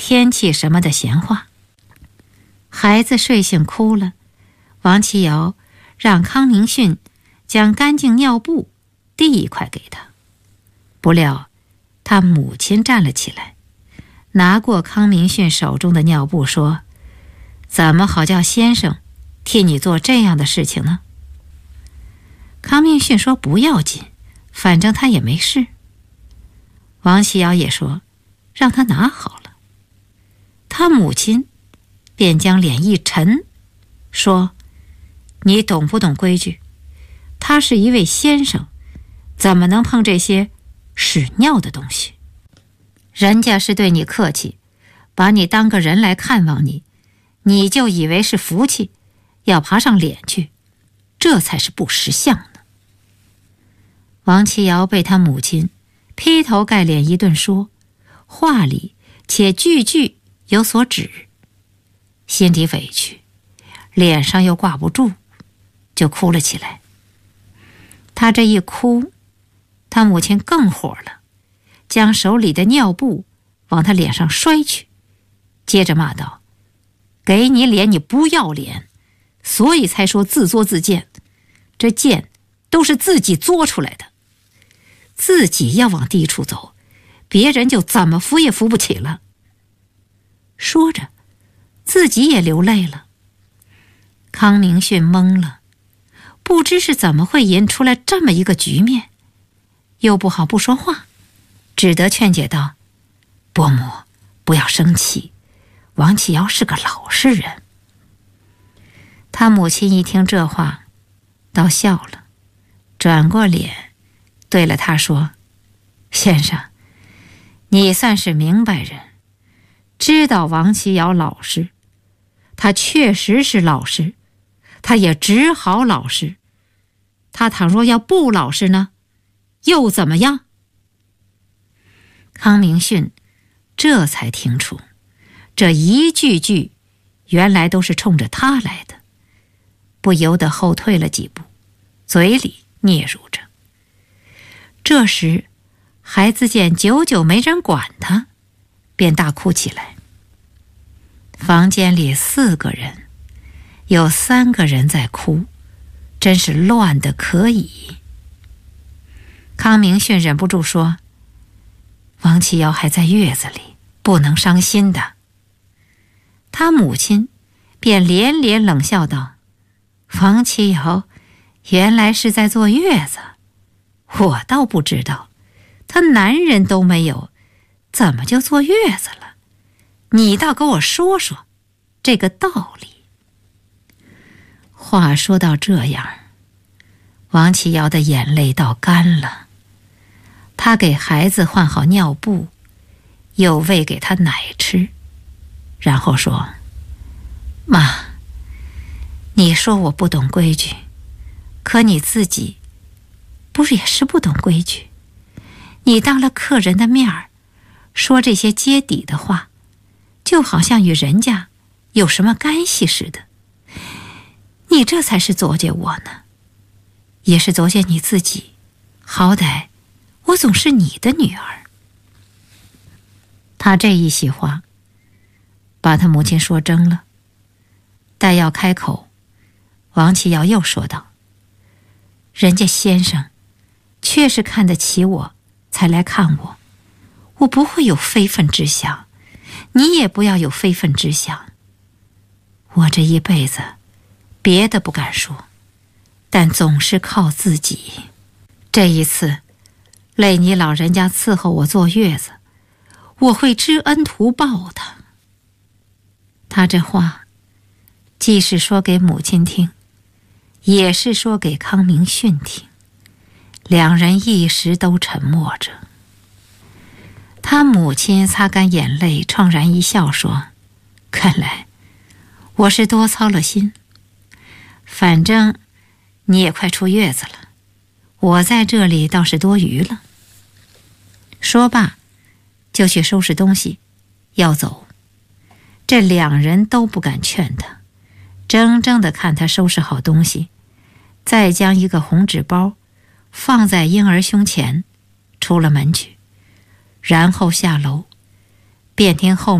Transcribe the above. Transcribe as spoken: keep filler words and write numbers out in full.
天气什么的闲话。孩子睡醒哭了，王琦尧让康明训将干净尿布递一块给他。不料他母亲站了起来，拿过康明训手中的尿布说：怎么好叫先生替你做这样的事情呢？康明训说不要紧，反正他也没事。王琦尧也说让他拿好了。他母亲便将脸一沉，说：你懂不懂规矩？他是一位先生，怎么能碰这些屎尿的东西？人家是对你客气，把你当个人来看望你，你就以为是福气，要爬上脸去，这才是不识相呢。王琦尧被他母亲劈头盖脸一顿说，话里且句句有所指，心里委屈，脸上又挂不住，就哭了起来。他这一哭，他母亲更火了，将手里的尿布往他脸上摔去，接着骂道：给你脸你不要脸，所以才说自作自贱，这贱都是自己作出来的，自己要往低处走，别人就怎么扶也扶不起了。说着自己也流泪了。康明训懵了，不知是怎么会引出来这么一个局面，又不好不说话，只得劝解道：伯母不要生气，王琦尧是个老实人。他母亲一听这话倒笑了，转过脸对了他说：先生，你算是明白人，知道王琦尧老实，他确实是老实，他也只好老实，他倘若要不老实呢，又怎么样？康明训这才听出，这一句句原来都是冲着他来的，不由得后退了几步，嘴里嗫嚅着。这时孩子见久久没人管他，便大哭起来。房间里四个人，有三个人在哭，真是乱得可以。康明训忍不住说：王琦尧还在月子里，不能伤心的。他母亲便连连冷笑道：王琦尧原来是在坐月子，我倒不知道，他男人都没有，怎么就坐月子了？你倒给我说说这个道理。话说到这样，王琦尧的眼泪倒干了。他给孩子换好尿布，又喂给他奶吃，然后说：妈，你说我不懂规矩，可你自己不是也是不懂规矩？你当了客人的面儿说这些揭底的话，就好像与人家有什么干系似的。你这才是作践我呢，也是作践你自己，好歹我总是你的女儿。他这一席话把他母亲说怔了，待要开口，王琦尧又说道：人家先生确实看得起我才来看我，我不会有非分之想，你也不要有非分之想。我这一辈子别的不敢说，但总是靠自己。这一次累你老人家伺候我坐月子，我会知恩图报的。他这话既是说给母亲听，也是说给康明训听，两人一时都沉默着。他母亲擦干眼泪，怆然一笑说：看来我是多操了心，反正你也快出月子了，我在这里倒是多余了。说罢就去收拾东西要走。这两人都不敢劝他，怔怔地看他收拾好东西，再将一个红纸包放在婴儿胸前，出了门去，然后下楼，便听后